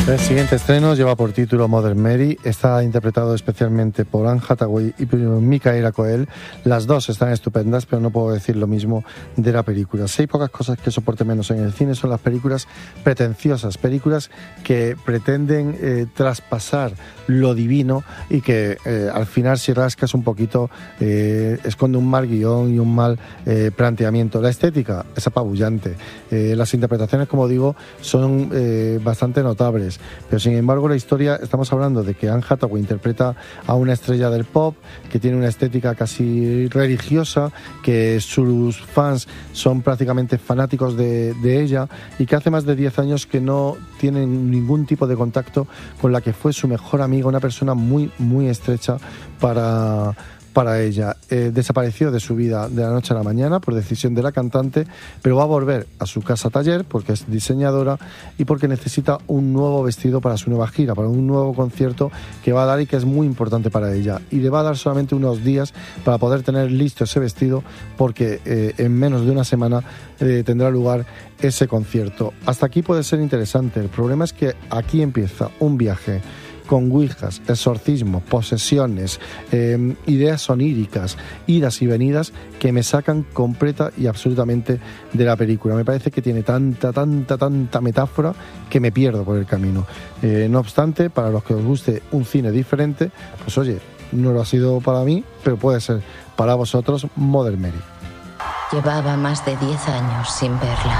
El siguiente estreno lleva por título Mother Mary. Está interpretado especialmente por Anne Hathaway y por Micaela Coel. Las dos están estupendas, pero no puedo decir lo mismo de la película. Si hay pocas cosas que soporte menos en el cine, son las películas pretenciosas, películas que pretenden traspasar lo divino y que al final, si rascas un poquito, esconde un mal guión y un mal planteamiento. La estética es apabullante. Las interpretaciones, como digo, son bastante notables. Pero sin embargo la historia, estamos hablando de que Anne Hathaway interpreta a una estrella del pop que tiene una estética casi religiosa, que sus fans son prácticamente fanáticos de ella y que hace más de 10 años que no tienen ningún tipo de contacto con la que fue su mejor amiga, una persona muy, muy estrecha para ella. Desapareció de su vida de la noche a la mañana por decisión de la cantante, pero va a volver a su casa taller porque es diseñadora y porque necesita un nuevo vestido para su nueva gira, para un nuevo concierto que va a dar y que es muy importante para ella. Y le va a dar solamente unos días para poder tener listo ese vestido porque en menos de una semana tendrá lugar ese concierto. Hasta aquí puede ser interesante. El problema es que aquí empieza un viaje con ouijas, exorcismos, posesiones, ideas oníricas, idas y venidas que me sacan completa y absolutamente de la película. Me parece que tiene tanta metáfora que me pierdo por el camino. No obstante, para los que os guste un cine diferente, pues oye, no lo ha sido para mí, pero puede ser para vosotros Mother Mary. Llevaba más de 10 años sin verla.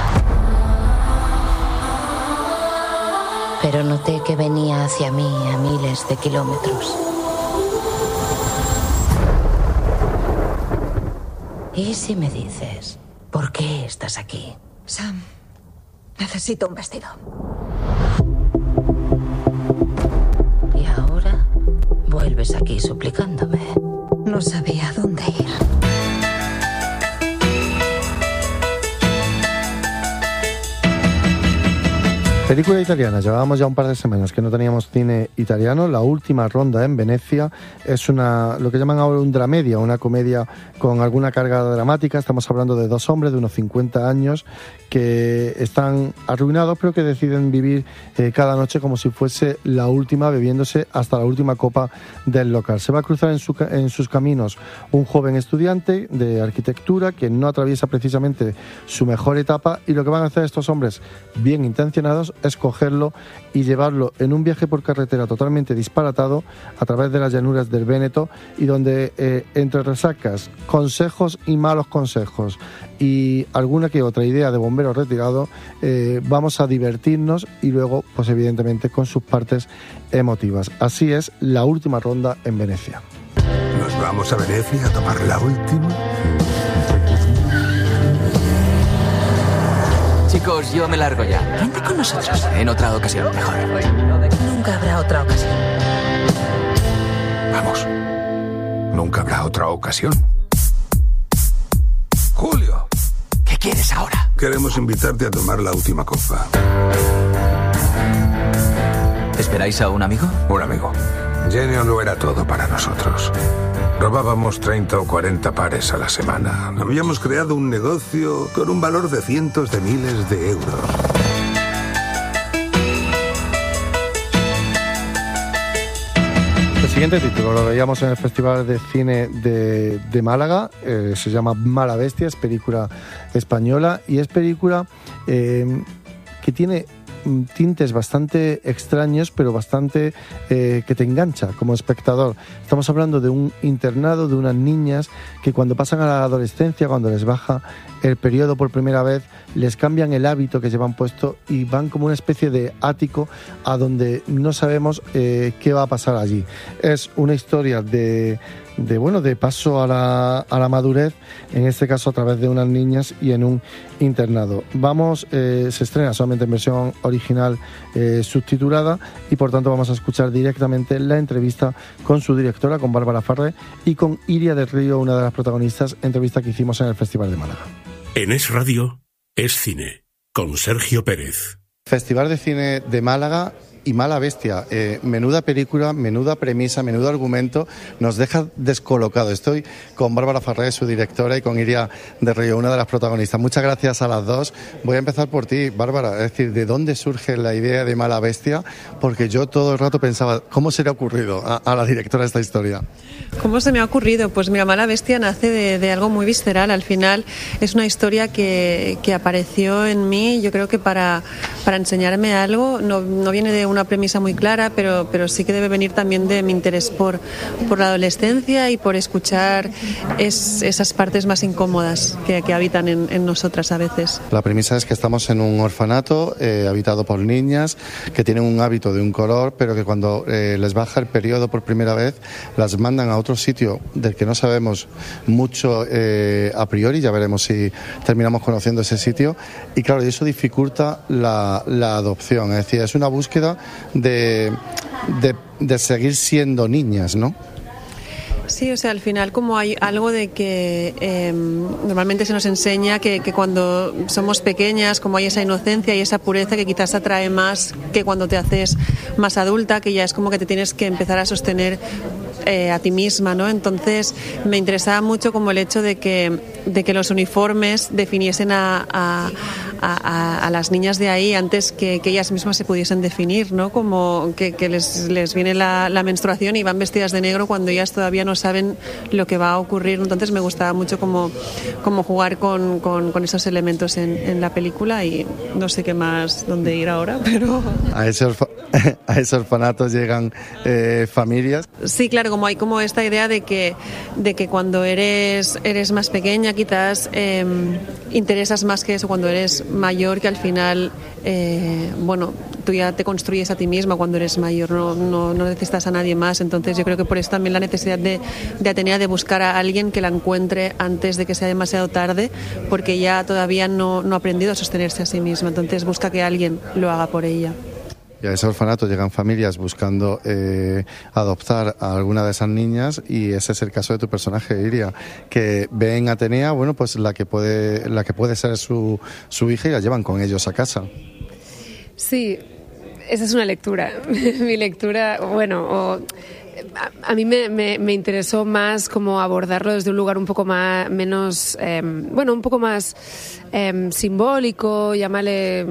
Pero noté que venía hacia mí a miles de kilómetros. ¿Y si me dices por qué estás aquí? Sam, necesito un vestido. Y ahora vuelves aquí suplicándome. No sabía dónde ir. Película italiana, llevábamos ya un par de semanas que no teníamos cine italiano. La última ronda en Venecia es lo que llaman ahora un dramedia, una comedia con alguna carga dramática. Estamos hablando de dos hombres de unos 50 años que están arruinados, pero que deciden vivir cada noche como si fuese la última, bebiéndose hasta la última copa del local. Se va a cruzar en sus caminos un joven estudiante de arquitectura que no atraviesa precisamente su mejor etapa, y lo que van a hacer estos hombres bien intencionados es cogerlo y llevarlo en un viaje por carretera totalmente disparatado a través de las llanuras del Véneto, y donde entre resacas, consejos y malos consejos y alguna que otra idea de bombero retirado, vamos a divertirnos y luego, pues evidentemente, con sus partes emotivas. Así es la última ronda en Venecia. ¿Nos vamos a Venecia a tomar la última? Chicos, yo me largo ya. Vente con nosotros. En otra ocasión, mejor. Nunca habrá otra ocasión. Vamos. Nunca habrá otra ocasión. Julio. ¿Qué quieres ahora? Queremos invitarte a tomar la última copa. ¿Esperáis a un amigo? Un amigo. Genio no era todo para nosotros. Robábamos 30 o 40 pares a la semana. Habíamos creado un negocio con un valor de cientos de miles de euros. El siguiente título lo veíamos en el Festival de Cine de Málaga. Se llama Mala Bestia, es película española y es película que tiene tintes bastante extraños, pero bastante que te engancha como espectador. Estamos hablando de un internado, de unas niñas que cuando pasan a la adolescencia, cuando les baja el periodo por primera vez, les cambian el hábito que llevan puesto y van como una especie de ático a donde no sabemos qué va a pasar allí. Es una historia de paso a la madurez, en este caso a través de unas niñas y en un internado. Se estrena solamente en versión original subtitulada, y por tanto vamos a escuchar directamente la entrevista con su directora, con Bárbara Farré, y con Iria del Río, una de las protagonistas, entrevista que hicimos en el Festival de Málaga. En Es Radio, Es Cine, con Sergio Pérez. Festival de Cine de Málaga, y Mala Bestia. Menuda película, menuda premisa, menudo argumento, nos deja descolocado. Estoy con Bárbara Farré, su directora, y con Iria de Río, una de las protagonistas. Muchas gracias a las dos. Voy a empezar por ti, Bárbara, es decir, ¿de dónde surge la idea de Mala Bestia? Porque yo todo el rato pensaba, ¿cómo se le ha ocurrido a la directora esta historia? ¿Cómo se me ha ocurrido? Pues mira, Mala Bestia nace de algo muy visceral. Al final es una historia que apareció en mí, yo creo que para enseñarme algo. No viene de una premisa muy clara, pero sí que debe venir también de mi interés por la adolescencia y por escuchar esas partes más incómodas que habitan en nosotras a veces. La premisa es que estamos en un orfanato habitado por niñas que tienen un hábito de un color, pero que cuando les baja el periodo por primera vez las mandan a otro sitio del que no sabemos mucho a priori. Ya veremos si terminamos conociendo ese sitio, y claro, eso dificulta la adopción, es decir, es una búsqueda de seguir siendo niñas, ¿no? Sí, o sea, al final como hay algo de que normalmente se nos enseña que cuando somos pequeñas, como hay esa inocencia y esa pureza que quizás atrae más que cuando te haces más adulta, que ya es como que te tienes que empezar a sostener a ti misma, ¿no? Entonces me interesaba mucho como el hecho de que los uniformes definiesen a las niñas de ahí antes que ellas mismas se pudiesen definir, ¿no? Como que les viene la menstruación y van vestidas de negro cuando ellas todavía no saben lo que va a ocurrir. Entonces me gustaba mucho como jugar con esos elementos en la película, y no sé qué más dónde ir ahora, pero... A ese orfanato llegan familias. Sí, claro, como hay como esta idea de que cuando eres más pequeña quizás interesas más que eso cuando eres mayor, que al final tú ya te construyes a ti misma cuando eres mayor, no necesitas a nadie más. Entonces yo creo que por eso también la necesidad de Atenea de buscar a alguien que la encuentre antes de que sea demasiado tarde, porque ella todavía no ha aprendido a sostenerse a sí misma, entonces busca que alguien lo haga por ella. Y a ese orfanato llegan familias buscando adoptar a alguna de esas niñas, y ese es el caso de tu personaje, Iria, que ve en Atenea, bueno, pues la que puede ser su hija, y la llevan con ellos a casa. Sí, esa es una lectura. Mi lectura, a mí me interesó más como abordarlo desde un lugar un poco menos simbólico, llámale...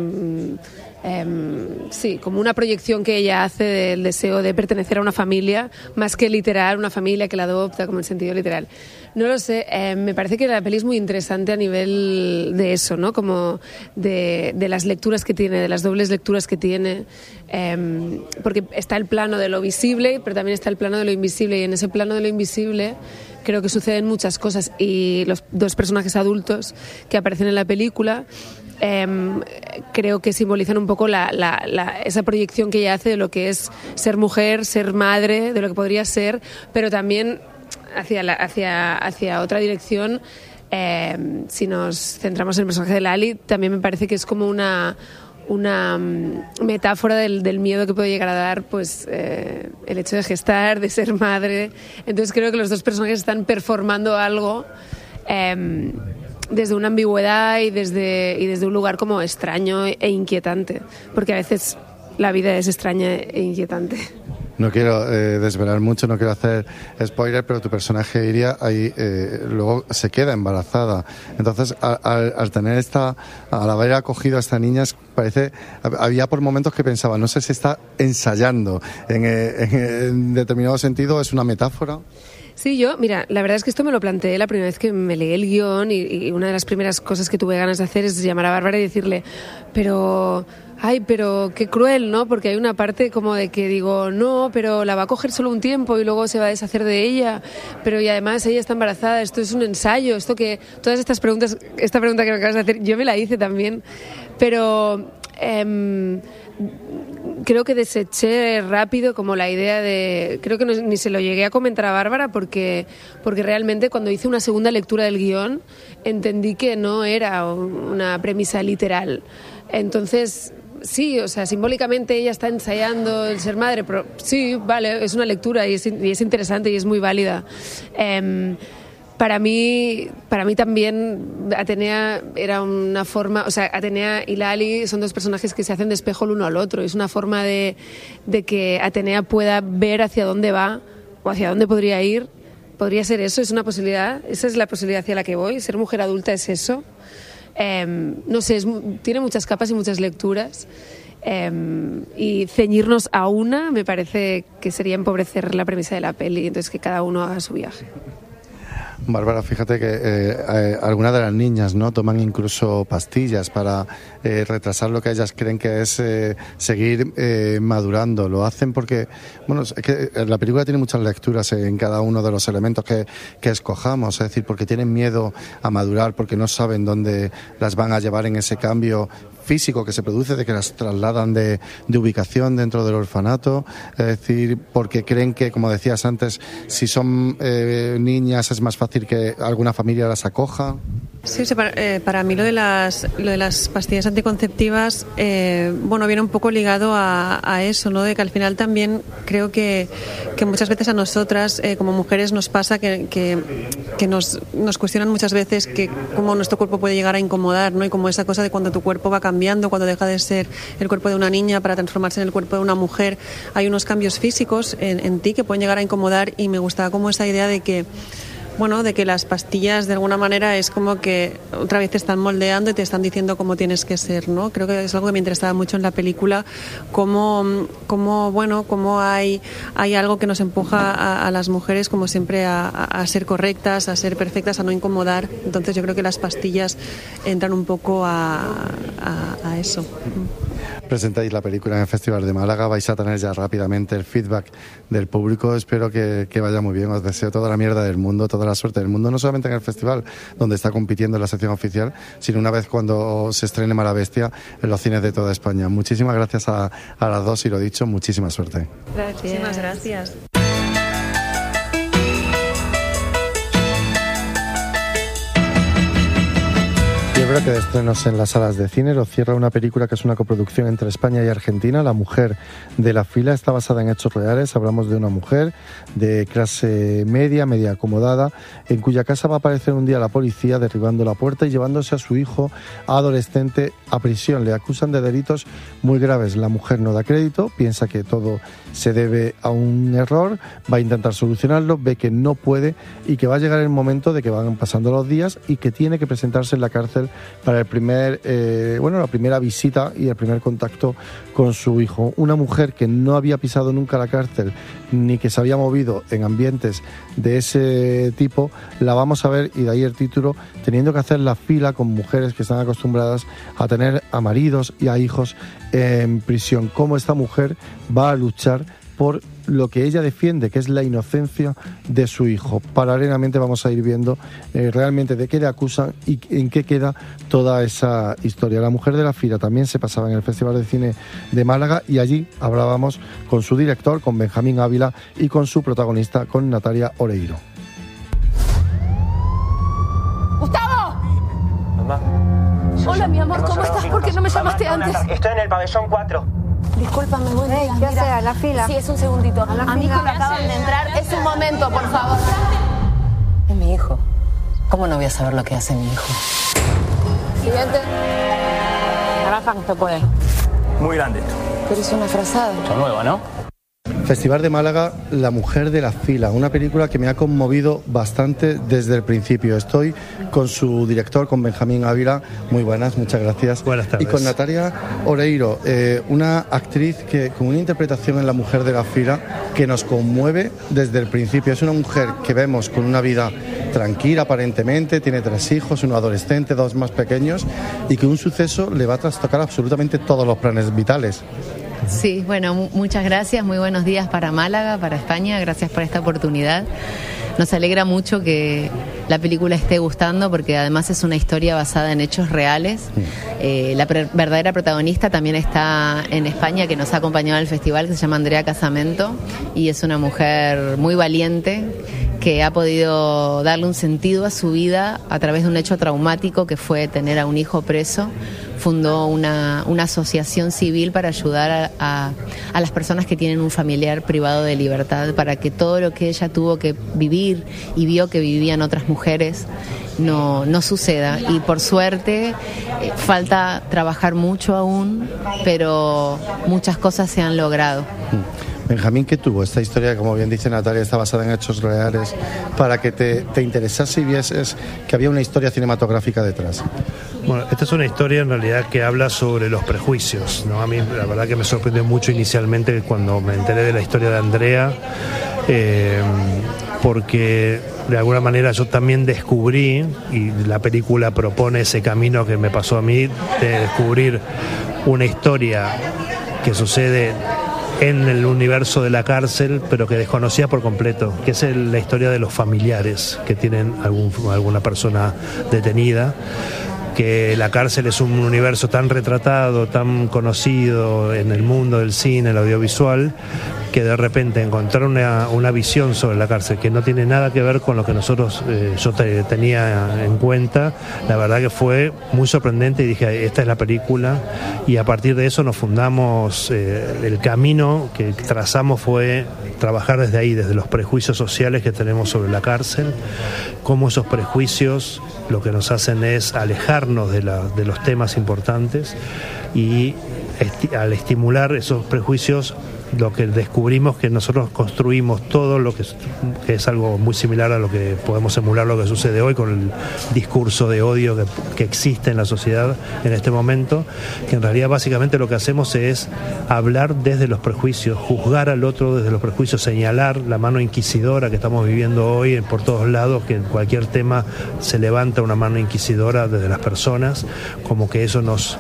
sí, como una proyección que ella hace del deseo de pertenecer a una familia, más que literal, una familia que la adopta como en sentido literal. No lo sé, me parece que la peli es muy interesante a nivel de eso, ¿no? Como de las lecturas que tiene, de las dobles lecturas que tiene, porque está el plano de lo visible, pero también está el plano de lo invisible, y en ese plano de lo invisible creo que suceden muchas cosas, y los dos personajes adultos que aparecen en la película creo que simbolizan un poco esa proyección que ella hace de lo que es ser mujer, ser madre, de lo que podría ser, pero también hacia otra dirección. Si nos centramos en el personaje de Lali, también me parece que es como una metáfora del miedo que puede llegar a dar pues el hecho de gestar, de ser madre. Entonces creo que los dos personajes están performando algo desde una ambigüedad y desde un lugar como extraño e inquietante, porque a veces la vida es extraña e inquietante. No quiero desvelar mucho, no quiero hacer spoiler, pero tu personaje Iria ahí luego se queda embarazada. Entonces, al tener al haber acogido a esta niña, había por momentos que pensaba, no sé si está ensayando en determinado sentido, es una metáfora. Sí, mira, la verdad es que esto me lo planteé la primera vez que me leí el guión, y una de las primeras cosas que tuve ganas de hacer es llamar a Bárbara y decirle, pero qué cruel, ¿no? Porque hay una parte como de que digo, no, pero la va a coger solo un tiempo y luego se va a deshacer de ella, pero y además ella está embarazada, esto es un ensayo, todas estas preguntas, esta pregunta que me acabas de hacer, yo me la hice también, pero creo que deseché rápido como la idea creo que ni se lo llegué a comentar a Bárbara porque realmente cuando hice una segunda lectura del guión entendí que no era una premisa literal. Entonces, sí, o sea, simbólicamente ella está ensayando el ser madre, pero sí, vale, es una lectura y es interesante y es muy válida. Para mí también Atenea era una forma, o sea, Atenea y Lali son dos personajes que se hacen de espejo el uno al otro. Es una forma de que Atenea pueda ver hacia dónde va o hacia dónde podría ir. Podría ser eso, es una posibilidad. Esa es la posibilidad hacia la que voy. Ser mujer adulta es eso. No sé, tiene muchas capas y muchas lecturas. Y ceñirnos a una me parece que sería empobrecer la premisa de la peli, entonces que cada uno haga su viaje. Bárbara, fíjate que algunas de las niñas, ¿no?, toman incluso pastillas para retrasar lo que ellas creen que es seguir madurando. Lo hacen porque, bueno, es que la película tiene muchas lecturas en cada uno de los elementos que escojamos, es decir, porque tienen miedo a madurar, porque no saben dónde las van a llevar en ese cambio físico que se produce, de que las trasladan de ubicación dentro del orfanato, es decir, porque creen que, como decías antes, si son niñas es más fácil que alguna familia las acoja. Sí, o sea, para mí lo de las pastillas anticonceptivas, bueno, viene un poco ligado a eso, ¿no? De que al final también creo que muchas veces a nosotras, como mujeres, nos pasa que nos cuestionan muchas veces que cómo nuestro cuerpo puede llegar a incomodar, ¿no? Y como esa cosa de cuando tu cuerpo va cambiando, cuando deja de ser el cuerpo de una niña para transformarse en el cuerpo de una mujer, hay unos cambios físicos en ti que pueden llegar a incomodar, y me gustaba como esa idea de que, bueno, de que las pastillas de alguna manera es como que otra vez te están moldeando y te están diciendo cómo tienes que ser, ¿no? Creo que es algo que me interesaba mucho en la película, cómo hay algo que nos empuja a las mujeres, como siempre, a ser correctas, a ser perfectas, a no incomodar. Entonces yo creo que las pastillas entran un poco a eso. Presentáis la película en el Festival de Málaga, vais a tener ya rápidamente el feedback del público, espero que vaya muy bien, os deseo toda la mierda del mundo, toda la suerte del mundo, no solamente en el festival donde está compitiendo en la sección oficial, sino una vez cuando se estrene Mala Bestia en los cines de toda España. Muchísimas gracias a las dos, y lo dicho, muchísima suerte. Gracias. Muchísimas gracias. Yo creo que de estrenos en las salas de cine lo cierra una película que es una coproducción entre España y Argentina, La mujer de la fila. Está basada en hechos reales. Hablamos de una mujer de clase media acomodada, en cuya casa va a aparecer un día la policía derribando la puerta y llevándose a su hijo adolescente a prisión. Le acusan de delitos muy graves. La mujer no da crédito, piensa que todo se debe a un error, va a intentar solucionarlo, ve que no puede y que va a llegar el momento de que van pasando los días y que tiene que presentarse en la cárcel para la primera visita y el primer contacto con su hijo. Una mujer que no había pisado nunca la cárcel ni que se había movido en ambientes de ese tipo, la vamos a ver, y de ahí el título, teniendo que hacer la fila con mujeres que están acostumbradas a tener a maridos y a hijos en prisión. Cómo esta mujer va a luchar por lo que ella defiende, que es la inocencia de su hijo. Paralelamente vamos a ir viendo realmente de qué le acusan y en qué queda toda esa historia. La mujer de la fila también se pasaba en el Festival de Cine de Málaga, y allí hablábamos con su director, con Benjamín Ávila, y con su protagonista, con Natalia Oreiro. ¡Gustavo! Mamá. Hola, mi amor, ¿cómo estás? ¿Por qué no me llamaste antes? Estoy en el pabellón 4. Discúlpame, buen día. ¿Qué hace? ¿A la fila? Sí, es un segundito. A mi hijo le acaban de entrar. Es un momento, por favor. Es mi hijo. ¿Cómo no voy a saber lo que hace mi hijo? Siguiente. Rafa, no se puede. Muy grande esto. Pero es una frazada. Esto nuevo, ¿no? Festival de Málaga, La mujer de la fila, una película que me ha conmovido bastante desde el principio. Estoy con su director, con Benjamín Ávila. Muy buenas, muchas gracias. Buenas tardes. Y con Natalia Oreiro, una actriz que con una interpretación en La mujer de la fila que nos conmueve desde el principio. Es una mujer que vemos con una vida tranquila aparentemente, tiene 3 hijos, uno adolescente, 2 más pequeños, y que un suceso le va a trastocar absolutamente todos los planes vitales. Sí, bueno, muchas gracias, muy buenos días para Málaga, para España, gracias por esta oportunidad. Nos alegra mucho que la película esté gustando, porque además es una historia basada en hechos reales. La verdadera protagonista también está en España, que nos ha acompañado al festival, que se llama Andrea Casamento, y es una mujer muy valiente, que ha podido darle un sentido a su vida a través de un hecho traumático que fue tener a un hijo preso. Fundó una asociación civil para ayudar a las personas que tienen un familiar privado de libertad, para que todo lo que ella tuvo que vivir y vio que vivían otras mujeres no suceda. Y por suerte falta trabajar mucho aún, pero muchas cosas se han logrado. Benjamín, ¿qué tuvo esta historia? Como bien dice Natalia, está basada en hechos reales, para que te interesase y vieses que había una historia cinematográfica detrás. Bueno, esta es una historia en realidad que habla sobre los prejuicios, ¿no? A mí la verdad que me sorprendió mucho inicialmente cuando me enteré de la historia de Andrea, porque de alguna manera yo también descubrí, y la película propone ese camino que me pasó a mí, de descubrir una historia que sucede en el universo de la cárcel, pero que desconocía por completo, que es la historia de los familiares que tienen alguna persona detenida, que la cárcel es un universo tan retratado, tan conocido en el mundo del cine, el audiovisual, que de repente encontrar una visión sobre la cárcel que no tiene nada que ver con lo que yo tenía en cuenta, la verdad que fue muy sorprendente, y dije, esta es la película, y a partir de eso nos fundamos. El camino que trazamos fue trabajar desde ahí, desde los prejuicios sociales que tenemos sobre la cárcel, cómo esos prejuicios lo que nos hacen es alejarnos de los temas importantes, y al estimular esos prejuicios, lo que descubrimos que nosotros construimos todo lo que es algo muy similar a lo que podemos emular lo que sucede hoy con el discurso de odio que existe en la sociedad en este momento, que en realidad básicamente lo que hacemos es hablar desde los prejuicios, juzgar al otro desde los prejuicios, señalar la mano inquisidora que estamos viviendo hoy por todos lados, que en cualquier tema se levanta una mano inquisidora desde las personas, como que eso nos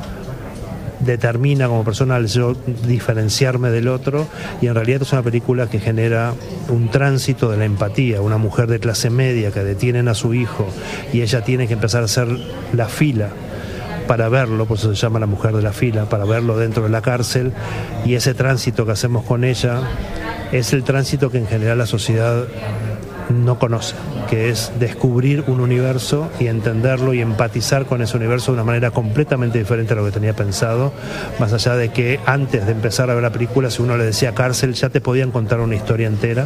determina como persona al yo diferenciarme del otro, y en realidad es una película que genera un tránsito de la empatía. Una mujer de clase media que detienen a su hijo y ella tiene que empezar a hacer la fila para verlo, por eso se llama La mujer de la fila, para verlo dentro de la cárcel, y ese tránsito que hacemos con ella es el tránsito que en general la sociedad no conoce, que es descubrir un universo y entenderlo y empatizar con ese universo de una manera completamente diferente a lo que tenía pensado, más allá de que antes de empezar a ver la película, si uno le decía cárcel, ya te podían contar una historia entera,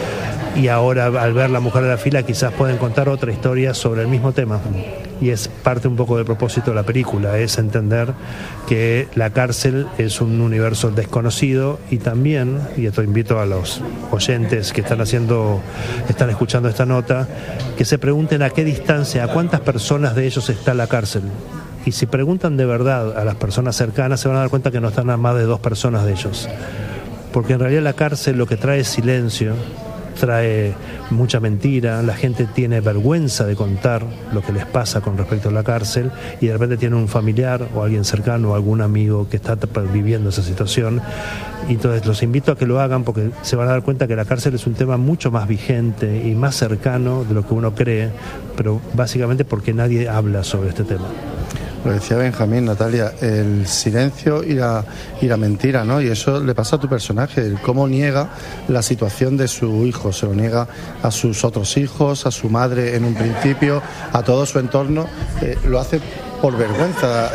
y ahora al ver La mujer de la fila quizás pueden contar otra historia sobre el mismo tema, y es parte un poco del propósito de la película, es entender que la cárcel es un universo desconocido, y también, y esto invito a los oyentes que están escuchando esta nota, que se pregunten a qué distancia, a cuántas personas de ellos está la cárcel. Y si preguntan de verdad a las personas cercanas, se van a dar cuenta que no están a más de 2 personas de ellos, porque en realidad la cárcel lo que trae es silencio, trae mucha mentira, la gente tiene vergüenza de contar lo que les pasa con respecto a la cárcel, y de repente tiene un familiar o alguien cercano o algún amigo que está viviendo esa situación. Y entonces los invito a que lo hagan, porque se van a dar cuenta que la cárcel es un tema mucho más vigente y más cercano de lo que uno cree, pero básicamente porque nadie habla sobre este tema. Lo decía Benjamín, Natalia, el silencio y la mentira, ¿no? Y eso le pasa a tu personaje, el cómo niega la situación de su hijo, se lo niega a sus otros hijos, a su madre en un principio, a todo su entorno, lo hace por vergüenza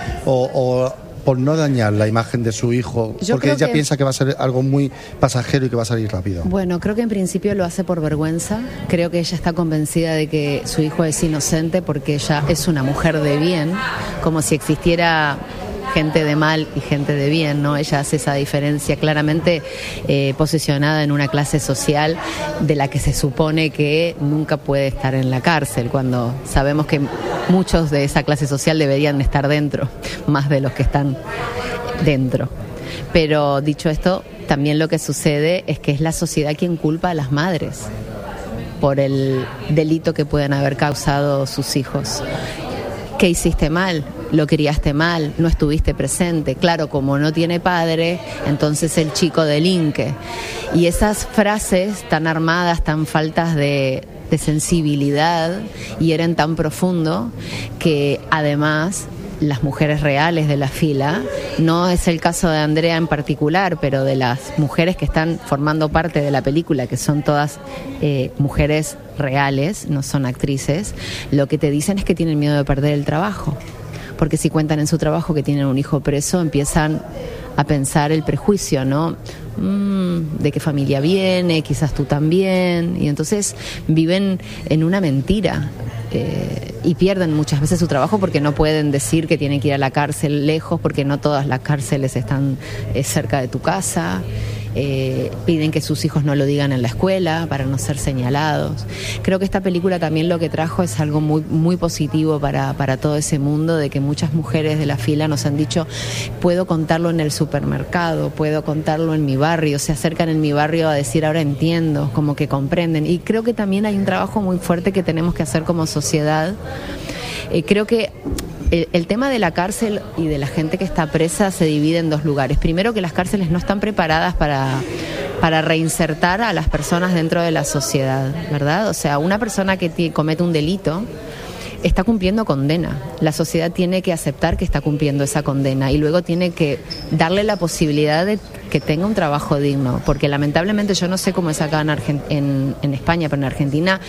o por no dañar la imagen de su hijo, porque ella piensa que va a ser algo muy pasajero y que va a salir rápido. Bueno, creo que en principio lo hace por vergüenza. Creo que ella está convencida de que su hijo es inocente porque ella es una mujer de bien, como si existiera gente de mal y gente de bien, ¿no? Ella hace esa diferencia claramente posicionada en una clase social de la que se supone que nunca puede estar en la cárcel, cuando sabemos que muchos de esa clase social deberían estar dentro, más de los que están dentro. Pero dicho esto, también lo que sucede es que es la sociedad quien culpa a las madres por el delito que pueden haber causado sus hijos. ¿Qué hiciste mal? Lo criaste mal, no estuviste presente. Claro, como no tiene padre, entonces el chico delinque. Y esas frases tan armadas, tan faltas de sensibilidad, hieren tan profundo que además las mujeres reales de la fila. No es el caso de Andrea en particular, pero de las mujeres que están formando parte de la película, que son todas mujeres reales, no son actrices, lo que te dicen es que tienen miedo de perder el trabajo. Porque si cuentan en su trabajo que tienen un hijo preso, empiezan a pensar el prejuicio, ¿no? ¿De qué familia viene? Quizás tú también. Y entonces viven en una mentira. Y pierden muchas veces su trabajo porque no pueden decir que tienen que ir a la cárcel lejos, porque no todas las cárceles están cerca de tu casa. Piden que sus hijos no lo digan en la escuela para no ser señalados. Creo que esta película también lo que trajo es algo muy, muy positivo para todo ese mundo, de que muchas mujeres de la fila nos han dicho: puedo contarlo en el supermercado, puedo contarlo en mi barrio, se acercan en mi barrio a decir ahora entiendo, como que comprenden. Y creo que también hay un trabajo muy fuerte que tenemos que hacer como sociedad. Creo que el tema de la cárcel y de la gente que está presa se divide en dos lugares. Primero, que las cárceles no están preparadas para reinsertar a las personas dentro de la sociedad, ¿verdad? O sea, una persona que comete un delito está cumpliendo condena. La sociedad tiene que aceptar que está cumpliendo esa condena y luego tiene que darle la posibilidad de que tenga un trabajo digno, porque lamentablemente, yo no sé cómo es acá en España, pero en Argentina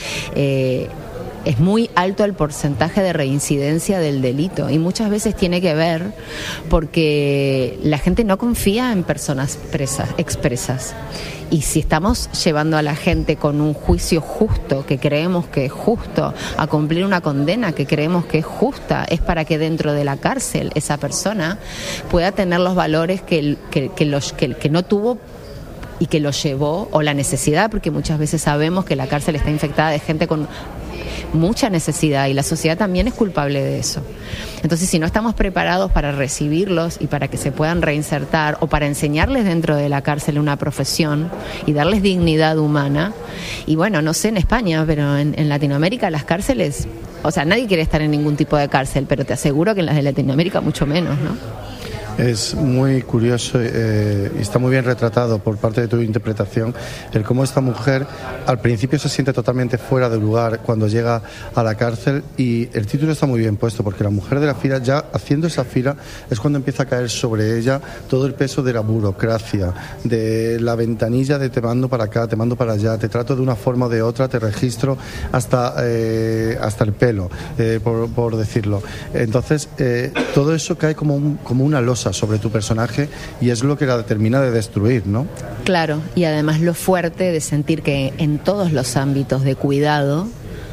es muy alto el porcentaje de reincidencia del delito, y muchas veces tiene que ver porque la gente no confía en personas expresas. Y si estamos llevando a la gente con un juicio justo, que creemos que es justo, a cumplir una condena que creemos que es justa, es para que dentro de la cárcel esa persona pueda tener los valores que no tuvo y que lo llevó, o la necesidad, porque muchas veces sabemos que la cárcel está infectada de gente con mucha necesidad, y la sociedad también es culpable de eso. Entonces, si no estamos preparados para recibirlos y para que se puedan reinsertar, o para enseñarles dentro de la cárcel una profesión y darles dignidad humana, y bueno, no sé en España, pero en Latinoamérica las cárceles, o sea, nadie quiere estar en ningún tipo de cárcel, pero te aseguro que en las de Latinoamérica mucho menos, ¿no? Es muy curioso y está muy bien retratado por parte de tu interpretación el cómo esta mujer al principio se siente totalmente fuera de lugar cuando llega a la cárcel, y el título está muy bien puesto porque la mujer de la fila, ya haciendo esa fila, es cuando empieza a caer sobre ella todo el peso de la burocracia, de la ventanilla de te mando para acá, te mando para allá, te trato de una forma o de otra, te registro hasta el pelo, por decirlo. Entonces todo eso cae como una losa sobre tu personaje, y es lo que la termina de destruir, ¿no? Claro, y además lo fuerte de sentir que en todos los ámbitos de cuidado,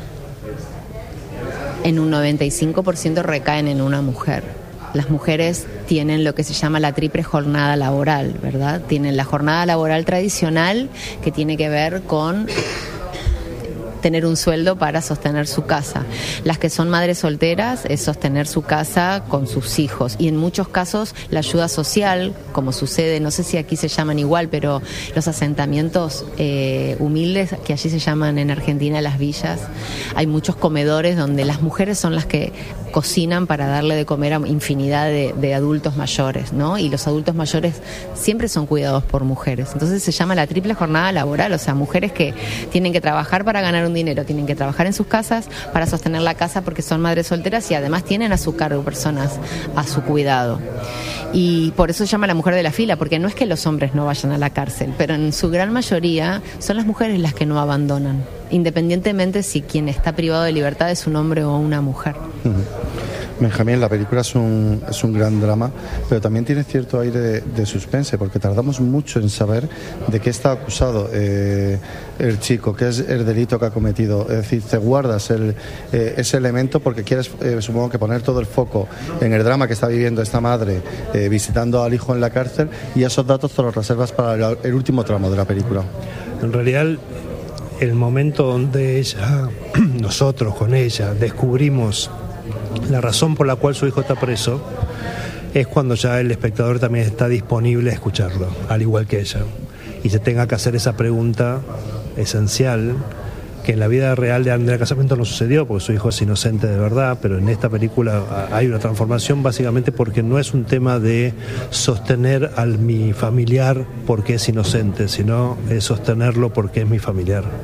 en un 95% recaen en una mujer. Las mujeres tienen lo que se llama la triple jornada laboral, ¿verdad? Tienen la jornada laboral tradicional, que tiene que ver con tener un sueldo para sostener su casa. Las que son madres solteras es sostener su casa con sus hijos, y en muchos casos la ayuda social, como sucede, no sé si aquí se llaman igual, pero los asentamientos humildes, que allí se llaman en Argentina las villas, hay muchos comedores donde las mujeres son las que cocinan para darle de comer a infinidad de adultos mayores, ¿no? Y los adultos mayores siempre son cuidados por mujeres. Entonces se llama la triple jornada laboral, o sea, mujeres que tienen que trabajar para ganar un dinero, tienen que trabajar en sus casas para sostener la casa porque son madres solteras, y además tienen a su cargo personas a su cuidado. Y por eso se llama la mujer de la fila, porque no es que los hombres no vayan a la cárcel, pero en su gran mayoría son las mujeres las que no abandonan, independientemente si quien está privado de libertad es un hombre o una mujer. Benjamín, la película es un gran drama, pero también tiene cierto aire de suspense, porque tardamos mucho en saber de qué está acusado el chico, qué es el delito que ha cometido. Es decir, te guardas ese elemento porque quieres, supongo que poner todo el foco en el drama que está viviendo esta madre visitando al hijo en la cárcel, y esos datos te los reservas para el último tramo de la película. En realidad, el momento donde nosotros con ella descubrimos la razón por la cual su hijo está preso, es cuando ya el espectador también está disponible a escucharlo, al igual que ella, y se tenga que hacer esa pregunta esencial que en la vida real de Andrea Casamento no sucedió, porque su hijo es inocente de verdad, pero en esta película hay una transformación, básicamente porque no es un tema de sostener a mi familiar porque es inocente, sino es sostenerlo porque es mi familiar.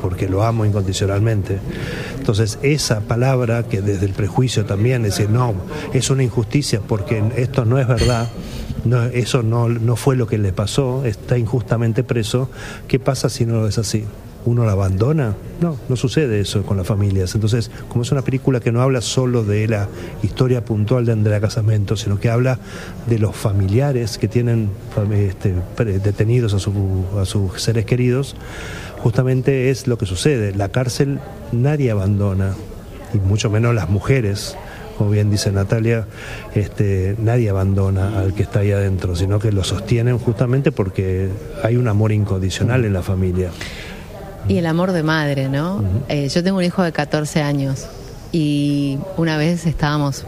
porque lo amo incondicionalmente. Entonces esa palabra que desde el prejuicio también, decir, no, es una injusticia porque esto no es verdad, no, eso no fue lo que le pasó, está injustamente preso, ¿qué pasa si no es así? ¿Uno la abandona? No sucede eso con las familias. Entonces, como es una película que no habla solo de la historia puntual de Andrea Casamento, sino que habla de los familiares que tienen detenidos a sus seres queridos, justamente es lo que sucede. La cárcel nadie abandona, y mucho menos las mujeres. Como bien dice Natalia, nadie abandona al que está ahí adentro, sino que lo sostienen justamente porque hay un amor incondicional en la familia. Y el amor de madre, ¿no? Yo tengo un hijo de 14 años y una vez estábamos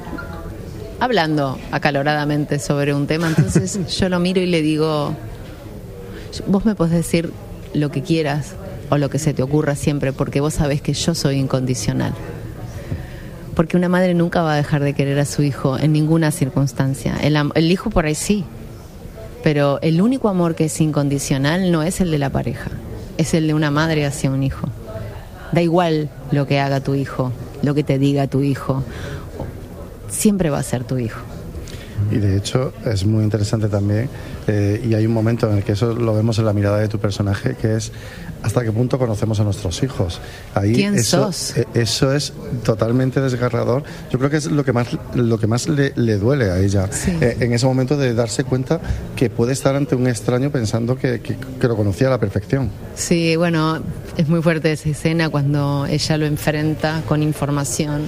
hablando acaloradamente sobre un tema, entonces yo lo miro y le digo, vos me podés decir lo que quieras o lo que se te ocurra siempre, porque vos sabés que yo soy incondicional. Porque una madre nunca va a dejar de querer a su hijo en ninguna circunstancia. El hijo por ahí sí, pero el único amor que es incondicional no es el de la pareja. Es el de una madre hacia un hijo. Da igual lo que haga tu hijo, lo que te diga tu hijo, siempre va a ser tu hijo. Y de hecho es muy interesante también, y hay un momento en el que eso lo vemos en la mirada de tu personaje, que es hasta qué punto conocemos a nuestros hijos. Ahí ¿Quién sos? Eso es totalmente desgarrador. Yo creo que es lo que más le duele a ella, sí. En ese momento de darse cuenta que puede estar ante un extraño pensando que lo conocía a la perfección. Sí, bueno, es muy fuerte esa escena cuando ella lo enfrenta con información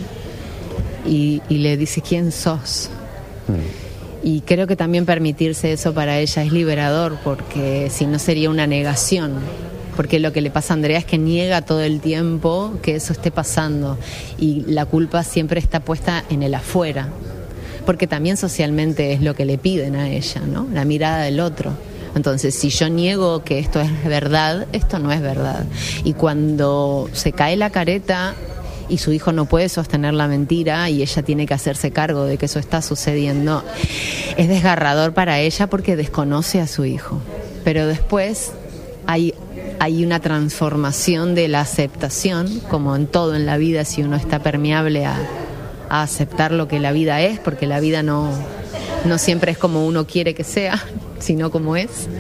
y le dice ¿quién sos? Y creo que también permitirse eso para ella es liberador, porque si no sería una negación, porque lo que le pasa a Andrea es que niega todo el tiempo que eso esté pasando y la culpa siempre está puesta en el afuera, porque también socialmente es lo que le piden a ella, ¿no? La mirada del otro. Entonces, si yo niego que esto es verdad, esto no es verdad. Y cuando se cae la careta y su hijo no puede sostener la mentira y ella tiene que hacerse cargo de que eso está sucediendo, es desgarrador para ella porque desconoce a su hijo. Pero después hay una transformación de la aceptación, como en todo en la vida, si uno está permeable a aceptar lo que la vida es, porque la vida no siempre es como uno quiere que sea, sino como es,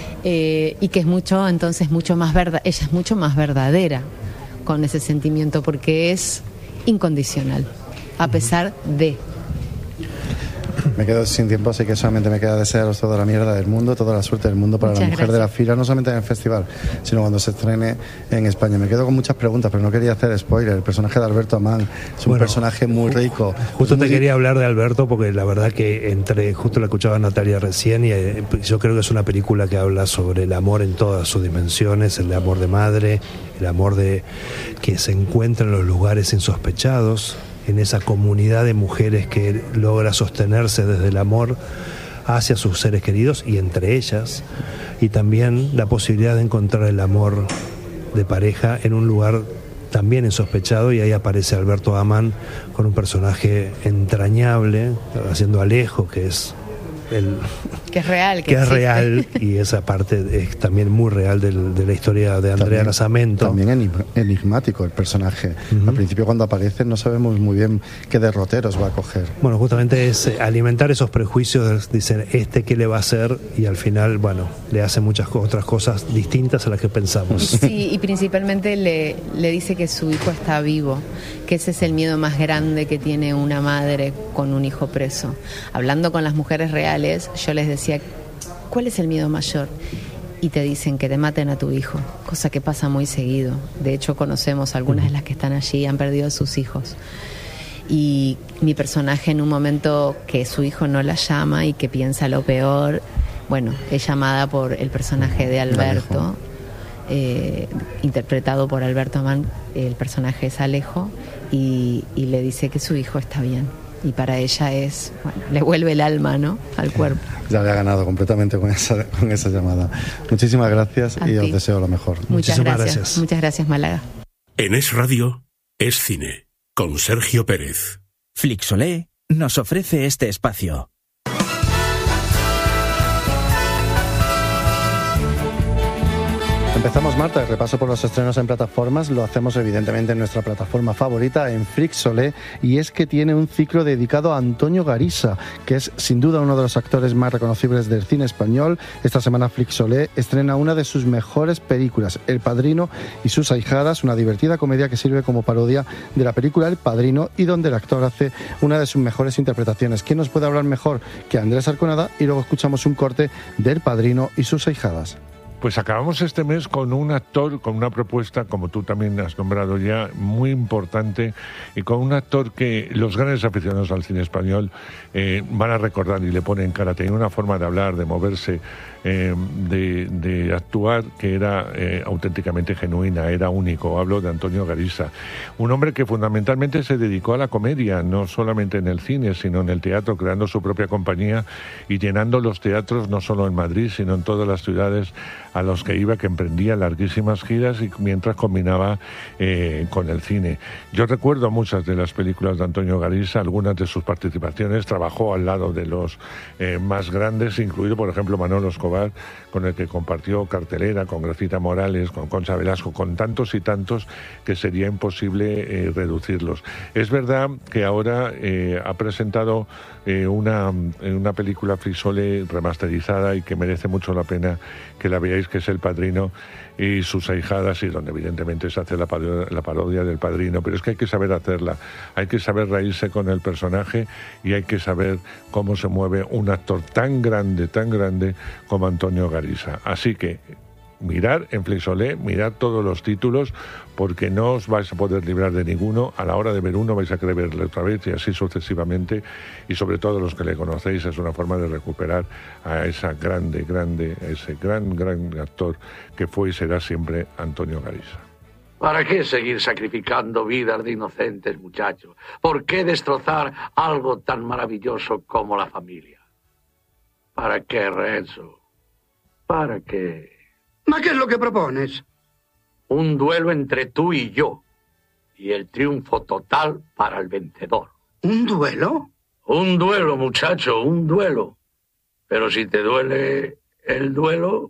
y que es mucho más verdad, ella es mucho más verdadera con ese sentimiento porque es incondicional, a pesar de. Me quedo sin tiempo, así que solamente me queda desearos toda la mierda del mundo, toda la suerte del mundo para la mujer de la fila, no solamente en el festival, sino cuando se estrene en España. Me quedo con muchas preguntas, pero no quería hacer spoiler. El personaje de Alberto Amán es un personaje muy rico. Justo te quería hablar de Alberto porque la verdad que justo la escuchaba Natalia recién y yo creo que es una película que habla sobre el amor en todas sus dimensiones, el amor de madre, el amor de que se encuentra en los lugares insospechados, en esa comunidad de mujeres que logra sostenerse desde el amor hacia sus seres queridos y entre ellas, y también la posibilidad de encontrar el amor de pareja en un lugar también insospechado, y ahí aparece Alberto Amán con un personaje entrañable, haciendo Alejo, que es que es real, que es real, y esa parte es también muy real de la historia de Andrea Casamento. También enigmático el personaje. Al principio, cuando aparece, no sabemos muy bien qué derroteros va a coger. Bueno, justamente es alimentar esos prejuicios. Dicen, ¿qué le va a hacer? Y al final, bueno, le hace muchas otras cosas distintas a las que pensamos. Sí, y principalmente le dice que su hijo está vivo, que ese es el miedo más grande que tiene una madre con un hijo preso. Hablando con las mujeres reales, yo les decía, ¿cuál es el miedo mayor? Y te dicen que te maten a tu hijo, cosa que pasa muy seguido. De hecho, conocemos algunas de las que están allí y han perdido a sus hijos. Y mi personaje, en un momento que su hijo no la llama y que piensa lo peor, bueno, es llamada por el personaje de Alberto, interpretado por Alberto Amán. El personaje es Alejo, y le dice que su hijo está bien. Y para ella le vuelve el alma, ¿no?, al cuerpo. Ya le ha ganado completamente con esa llamada. Muchísimas gracias y os deseo lo mejor. Muchísimas gracias. Muchas gracias, Málaga. En Es Radio, Es Cine, con Sergio Pérez. Flixolé nos ofrece este espacio. Empezamos, Marta, el repaso por los estrenos en plataformas. Lo hacemos evidentemente en nuestra plataforma favorita, en Flixolé, y es que tiene un ciclo dedicado a Antonio Garisa, que es sin duda uno de los actores más reconocibles del cine español. Esta semana Flixolé estrena una de sus mejores películas, El Padrino y sus ahijadas, una divertida comedia que sirve como parodia de la película El Padrino y donde el actor hace una de sus mejores interpretaciones. ¿Quién nos puede hablar mejor que Andrés Arconada? Y luego escuchamos un corte de El Padrino y sus ahijadas. Pues acabamos este mes con un actor, con una propuesta, como tú también has nombrado ya, muy importante, y con un actor que los grandes aficionados al cine español van a recordar y le ponen cara. Tenía una forma de hablar, de moverse, de actuar que era auténticamente genuina, era único. Hablo de Antonio Garisa, un hombre que fundamentalmente se dedicó a la comedia, no solamente en el cine, sino en el teatro, creando su propia compañía y llenando los teatros no solo en Madrid, sino en todas las ciudades a los que iba, que emprendía larguísimas giras y mientras combinaba con el cine. Yo recuerdo muchas de las películas de Antonio Garisa, algunas de sus participaciones. Trabajó al lado de los más grandes, incluido por ejemplo Manolo Escobar, con el que compartió cartelera, con Gracita Morales, con Concha Velasco, con tantos y tantos que sería imposible reducirlos. Es verdad que ahora ha presentado una película Flixolé remasterizada y que merece mucho la pena que la veáis, que es El Padrino y sus ahijadas, y donde evidentemente se hace la parodia del Padrino, pero es que hay que saber hacerla, hay que saber reírse con el personaje y hay que saber cómo se mueve un actor tan grande como Antonio Garisa. Así que mirad en Flixolé, mirad todos los títulos, porque no os vais a poder librar de ninguno. A la hora de ver uno vais a querer verle otra vez y así sucesivamente, y sobre todo los que le conocéis es una forma de recuperar a ese gran actor que fue y será siempre Antonio Garisa. ¿Para qué seguir sacrificando vidas de inocentes, muchachos? ¿Por qué destrozar algo tan maravilloso como la familia? ¿Para qué, Renzo? ¿Para qué? ¿Ma qué es lo que propones? Un duelo entre tú y yo, y el triunfo total para el vencedor. ¿Un duelo? Un duelo, muchacho, un duelo. Pero si te duele el duelo...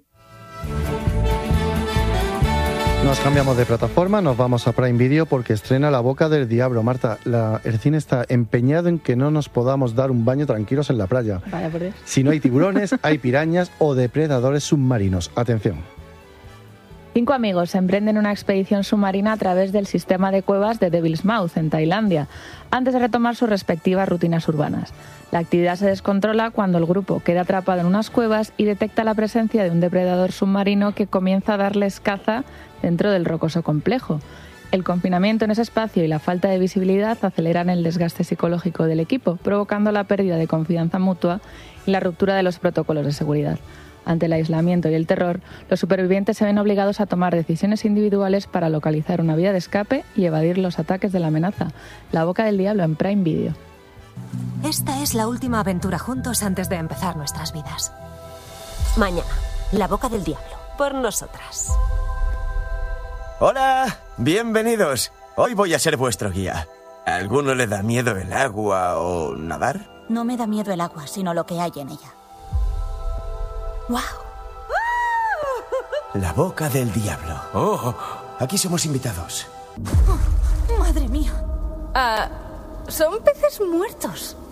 Nos cambiamos de plataforma, nos vamos a Prime Video porque estrena La Boca del Diablo. Marta, el cine está empeñado en que no nos podamos dar un baño tranquilos en la playa. Vaya por Dios. Si no hay tiburones, hay pirañas o depredadores submarinos. Atención. 5 amigos emprenden una expedición submarina a través del sistema de cuevas de Devil's Mouth, en Tailandia, antes de retomar sus respectivas rutinas urbanas. La actividad se descontrola cuando el grupo queda atrapado en unas cuevas y detecta la presencia de un depredador submarino que comienza a darles caza dentro del rocoso complejo. El confinamiento en ese espacio y la falta de visibilidad aceleran el desgaste psicológico del equipo, provocando la pérdida de confianza mutua y la ruptura de los protocolos de seguridad. Ante el aislamiento y el terror, los supervivientes se ven obligados a tomar decisiones individuales para localizar una vía de escape y evadir los ataques de la amenaza. La Boca del Diablo en Prime Video. Esta es la última aventura juntos antes de empezar nuestras vidas. Mañana, La Boca del Diablo, por nosotras. Hola, bienvenidos. Hoy voy a ser vuestro guía. ¿A alguno le da miedo el agua o nadar? No me da miedo el agua, sino lo que hay en ella. ¡Wow! La Boca del Diablo. Oh, aquí somos invitados. Oh, ¡madre mía! Son peces muertos.